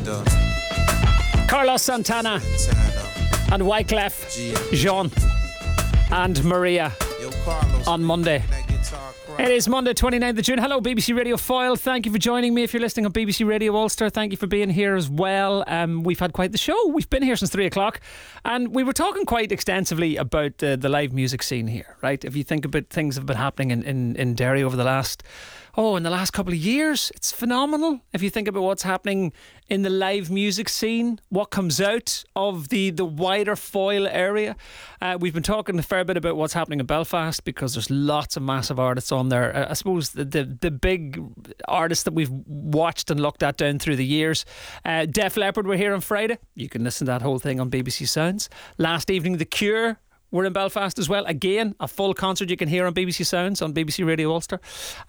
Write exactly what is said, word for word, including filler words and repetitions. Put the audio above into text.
Carlos Santana and Wyclef Jean and Maria on Monday. It is Monday twenty-ninth of June. Hello B B C Radio Foyle. Thank you for joining me. If you're listening on B B C Radio Ulster, thank you for being here as well. Um, we've had quite the show. We've been here since three o'clock and we were talking quite extensively about uh, the live music scene here, right? If you think about things that have been happening in, in, in Derry over the last Oh, in the last couple of years, it's phenomenal. If you think about what's happening in the live music scene, what comes out of the, the wider Foyle area. Uh, we've been talking a fair bit about what's happening in Belfast because there's lots of massive artists on there. Uh, I suppose the, the the big artists that we've watched and looked at down through the years. Uh, Def Leppard were here on Friday. You can listen to that whole thing on B B C Sounds. Last evening, The Cure we're in Belfast as well. Again, a full concert you can hear on B B C Sounds, on B B C Radio Ulster.